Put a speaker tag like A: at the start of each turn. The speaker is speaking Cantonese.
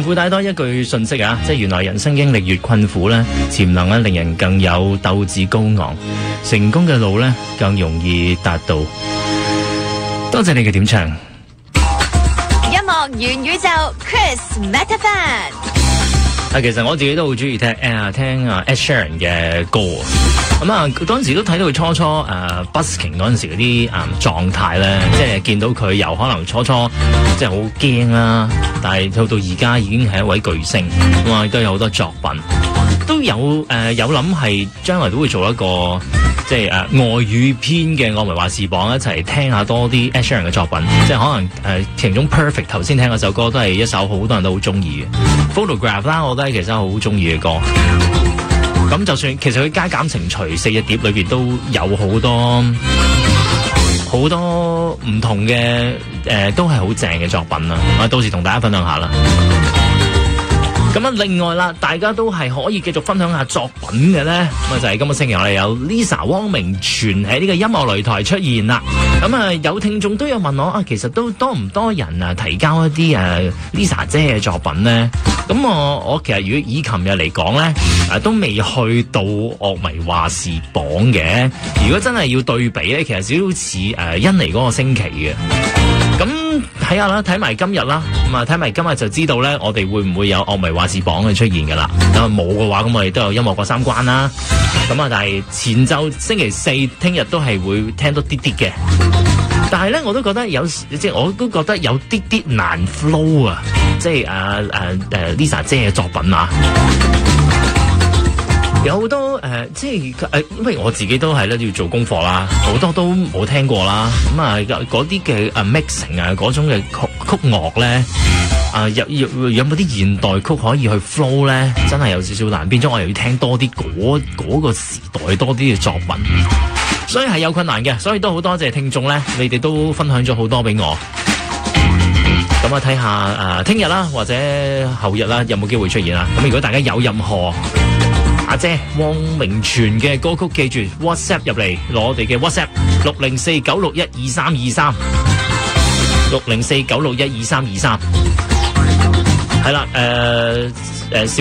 A: 附帶多一句信息啊，即係原來人生經歷越困苦咧，潛能咧令人更有鬥志高昂，成功嘅路咧更容易達到。多謝你嘅點唱。
B: 音樂元宇宙 Chris Metaphan。
A: 其實我自己都好中意聽 Ed Sheeran 嘅歌。咁啊，嗰陣時都睇到佢初初busking 嗰陣時嗰啲狀態咧，即係見到佢由可能初初即係好驚啦，但係到而家已經係一位巨星，咁啊都有好多作品，都有諗係將來都會做一個即係外語篇嘅樂迷話事榜一齊聽下多啲 Ed Sheeran 嘅作品，即係可能其中 Perfect 頭先聽嗰首歌都係一首好多人都好中意嘅 Photograph 啦，我覺得其實好中意嘅歌。咁就算其實佢加減乘除4隻碟裏邊都有好多唔同嘅都係好正嘅作品啦。我到時同大家分享下啦。咁啊，另外啦，大家都係可以繼續分享下作品嘅咧。咁啊，就係今個星期我哋有 Lisa 汪明荃喺呢個音樂擂台出現啦。咁啊，有聽眾都有問我啊，其實都多唔多人提交一啲Lisa 姐嘅作品咧？咁我其實如果以琴日嚟講咧，都未去到樂迷話事榜嘅。如果真係要對比咧，其實少少似印尼嗰個星期嘅。咁睇下啦，睇埋今日啦，咁啊睇埋今日就知道咧，我哋會唔會有樂迷話事榜嘅出現噶啦？咁啊冇嘅話，咁我哋都有音樂過三關啦。咁啊，但係前奏星期四聽日都係會聽多啲啲嘅。但係咧，我都覺得有啲難 flow 啊，即係Lisa 姐嘅作品啊。有好多即係因為我自己都係咧要做功課啦，好多都冇聽過啦。咁啊，嗰啲嘅mixing 啊，嗰種嘅曲樂咧，有冇啲現代曲可以去 flow 咧？真係有少少難，變咗我又要聽多啲嗰個時代多啲嘅作品，所以係有困難嘅。所以都好多謝聽眾咧，你哋都分享咗好多俾我。咁啊，睇下聽日啦，或者後日啦，有冇機會出現啦？咁如果大家有任何阿姐汪明荃嘅歌曲，記住 WhatsApp 入嚟攞我哋嘅 WhatsApp 604-961-2323 604-961-2323，係啦，